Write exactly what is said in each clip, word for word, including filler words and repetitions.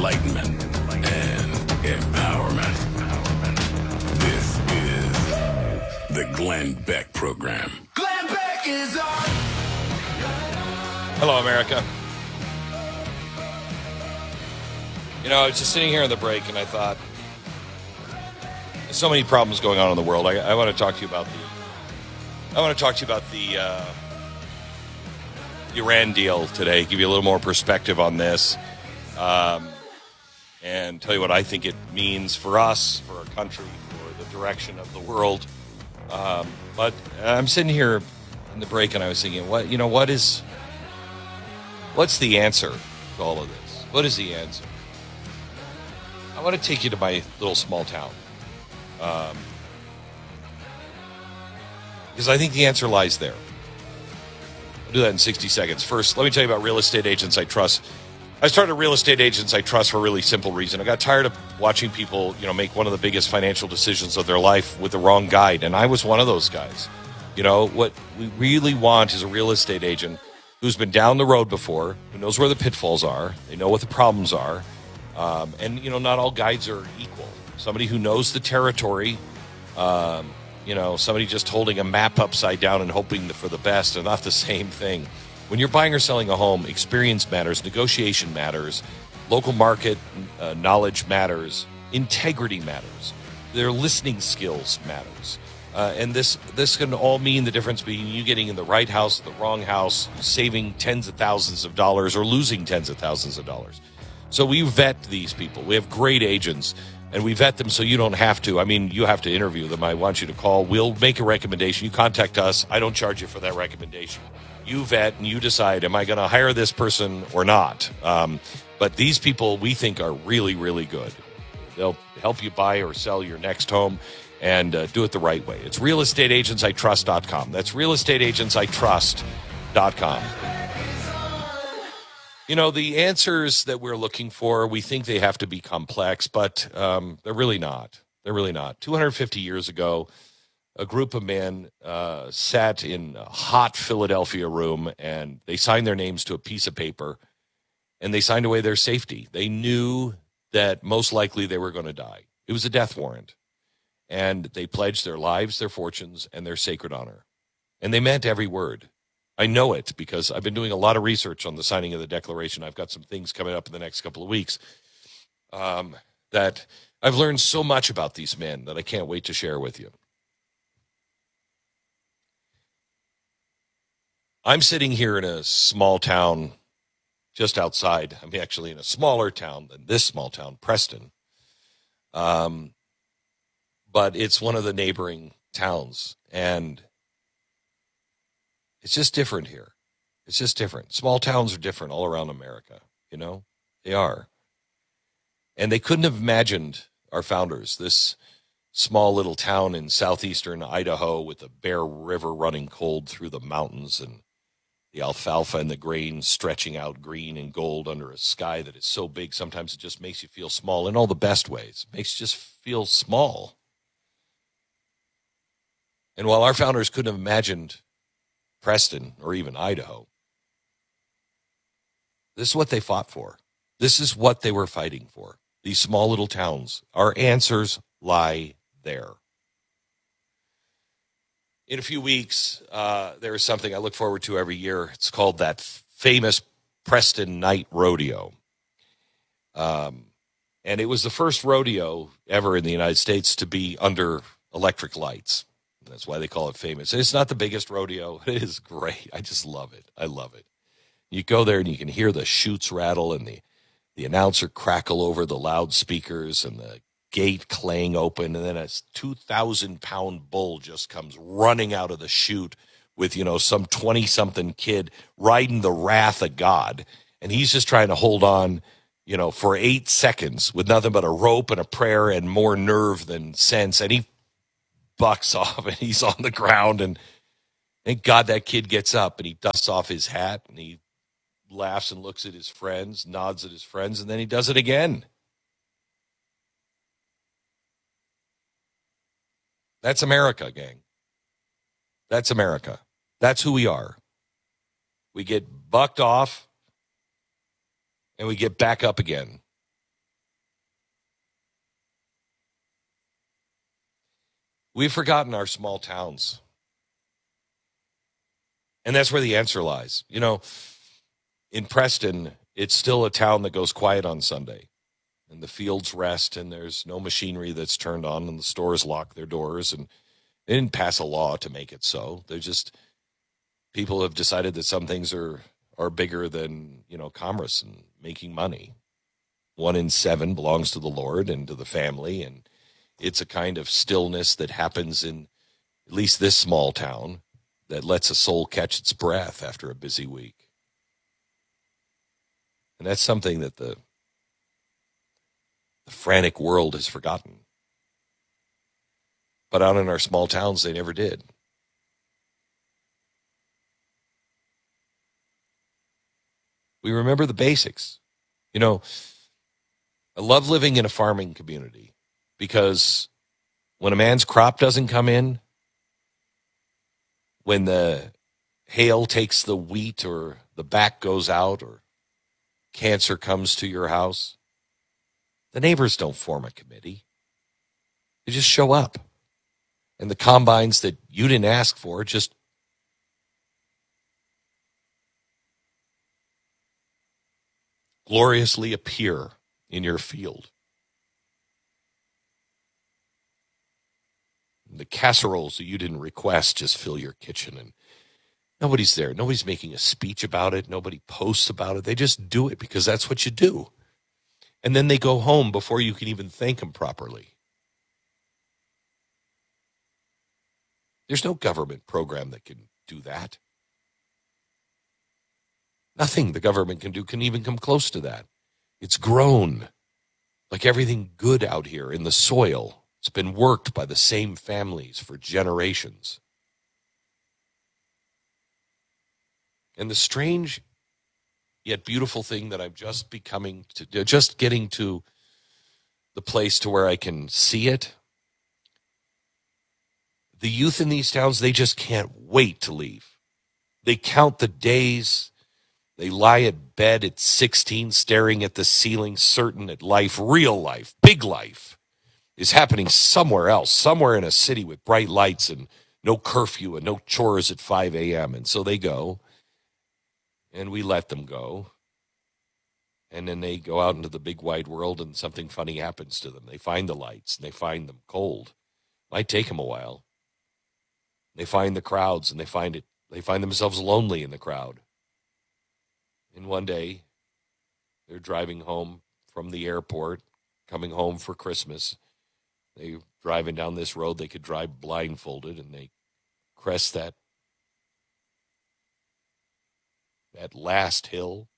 enlightenment, and empowerment. This is the Glenn Beck Program. Glenn Beck is on. Hello, America. You know, I was just sitting here in the break, and I thought, there's so many problems going on in the world. I, I want to talk to you about the. I want to talk to you about the uh, Iran deal today. Give you a little more perspective on this, um, and tell you what I think it means for us, for our country, for the direction of the world. Um, but I'm sitting here in the break, and I was thinking, what you know, what is, what's the answer to all of this? What is the answer? I want to take you to my little small town. Um, because I think the answer lies there. I'll do that in sixty seconds. First, let me tell you about Real Estate Agents I Trust. I started Real Estate Agents I Trust for a really simple reason. I got tired of watching people, you know, make one of the biggest financial decisions of their life with the wrong guide, and I was one of those guys. You know, what we really want is a real estate agent who's been down the road before, who knows where the pitfalls are, they know what the problems are, um, and, you know, not all guides are equal. Somebody who knows the territory, um, you know, somebody just holding a map upside down and hoping for the best are not the same thing. When you're buying or selling a home, experience matters, negotiation matters, local market uh, knowledge matters, integrity matters, their listening skills matters. Uh, and this this can all mean the difference between you getting in the right house, the wrong house, saving tens of thousands of dollars or losing tens of thousands of dollars. So we vet these people. We have great agents. And we vet them so you don't have to. I mean, you have to interview them. I want you to call. We'll make a recommendation. You contact us. I don't charge you for that recommendation. You vet and you decide, am I going to hire this person or not? Um, but these people we think are really, really good. They'll help you buy or sell your next home and uh, do it the right way. It's real estate agents I trust dot com. That's real estate agents I trust dot com. You know, the answers that we're looking for, we think they have to be complex, but um, they're really not. They're really not. two hundred fifty years ago, a group of men uh, sat in a hot Philadelphia room, and they signed their names to a piece of paper, and they signed away their safety. They knew that most likely they were going to die. It was a death warrant, and they pledged their lives, their fortunes, and their sacred honor. And they meant every word. I know it because I've been doing a lot of research on the signing of the Declaration. I've got some things coming up in the next couple of weeks um, that I've learned so much about these men that I can't wait to share with you. I'm sitting here in a small town just outside. I'm actually in a smaller town than this small town, Preston. Um, but it's one of the neighboring towns, and it's just different here. It's just different. Small towns are different all around America, you know? They are. And they couldn't have imagined, our founders, this small little town in southeastern Idaho with the Bear River running cold through the mountains and the alfalfa and the grain stretching out green and gold under a sky that is so big sometimes it just makes you feel small in all the best ways. It makes you just feel small. And while our founders couldn't have imagined Preston or even Idaho, this is what they fought for. This is what they were fighting for. These small little towns. Our answers lie there. In a few weeks, uh, there is something I look forward to every year. It's called that famous Preston Night Rodeo. Um, and it was the first rodeo ever in the United States to be under electric lights. That's why they call it famous. It's not the biggest rodeo. It is great. I just love it. I love it. You go there and you can hear the chutes rattle and the, the announcer crackle over the loudspeakers and the gate clang open. And then a two thousand pound bull just comes running out of the chute with, you know, some twenty-something kid riding the wrath of God. And he's just trying to hold on, you know, for eight seconds with nothing but a rope and a prayer and more nerve than sense. And he bucks off and he's on the ground, and thank God that kid gets up and he dusts off his hat and he laughs and looks at his friends, nods at his friends, and then he does it again. That's America, gang. That's America. That's who we are. We get bucked off and we get back up again. We've forgotten our small towns. And that's where the answer lies. You know, in Preston, it's still a town that goes quiet on Sunday. And the fields rest, and there's no machinery that's turned on, and the stores lock their doors. And they didn't pass a law to make it so. They're just, people have decided that some things are, are bigger than, you know, commerce and making money. One in seven belongs to the Lord and to the family, and it's a kind of stillness that happens in at least this small town that lets a soul catch its breath after a busy week. And that's something that the, the frantic world has forgotten. But out in our small towns, they never did. We remember the basics. You know, I love living in a farming community because when a man's crop doesn't come in, when the hail takes the wheat or the back goes out or cancer comes to your house, the neighbors don't form a committee. They just show up. And the combines that you didn't ask for just gloriously appear in your field. The casseroles that you didn't request just fill your kitchen, and nobody's there. Nobody's making a speech about it. Nobody posts about it. They just do it because that's what you do. And then they go home before you can even thank them properly. There's no government program that can do that. Nothing the government can do can even come close to that. It's grown like everything good out here in the soil. It's been worked by the same families for generations. And the strange yet beautiful thing that I'm just becoming, to, just getting to the place to where I can see it. The youth in these towns, they just can't wait to leave. They count the days. They lie at bed at sixteen, staring at the ceiling, certain that life, real life, big life, is happening somewhere else, somewhere in a city with bright lights and no curfew and no chores at five a.m. And so they go, and we let them go. And then they go out into the big wide world, and something funny happens to them. They find the lights, and they find them cold. Might take them a while. They find the crowds, and they find it. They find themselves lonely in the crowd. And one day, they're driving home from the airport, coming home for Christmas. They're driving down this road. They could drive blindfolded, and they crest that, that last hill.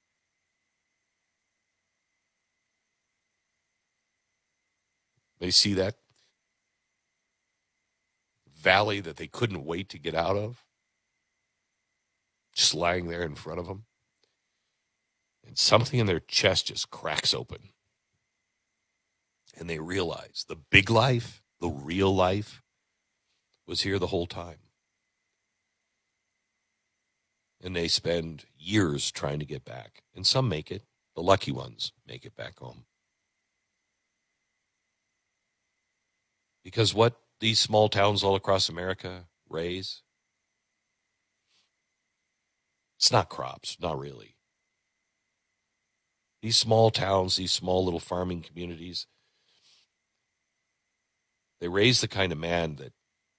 They see that valley that they couldn't wait to get out of, just lying there in front of them. And something in their chest just cracks open. And they realize the big life, the real life, was here the whole time. And they spend years trying to get back. And some make it. The lucky ones make it back home. Because what these small towns all across America raise, it's not crops, not really. These small towns, these small little farming communities, they raise the kind of man that,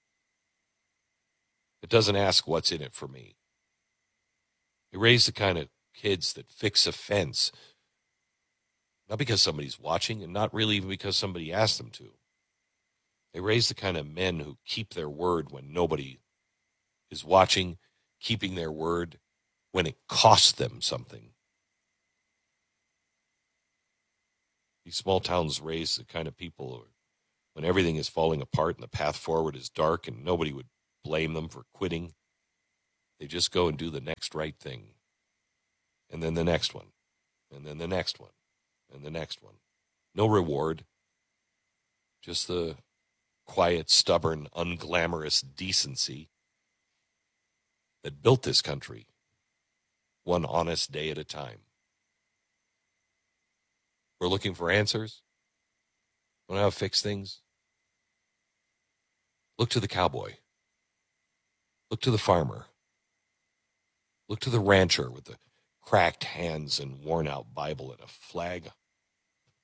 that doesn't ask what's in it for me. They raise the kind of kids that fix a fence, not because somebody's watching and not really even because somebody asked them to. They raise the kind of men who keep their word when nobody is watching, keeping their word when it costs them something. These small towns raise the kind of people who, when everything is falling apart and the path forward is dark and nobody would blame them for quitting, they just go and do the next right thing. And then the next one. And then the next one. And the next one. No reward. Just the quiet, stubborn, unglamorous decency that built this country one honest day at a time. We're looking for answers. Want to how to fix things? Look to the cowboy. Look to the farmer. Look to the rancher with the cracked hands and worn-out Bible and a flag